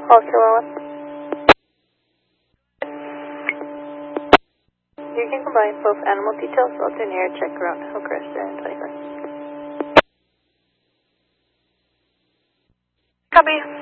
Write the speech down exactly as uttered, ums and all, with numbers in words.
All Kilo One. You can combine both animal details, also near check around Hillcrest and twenty-five. Copy.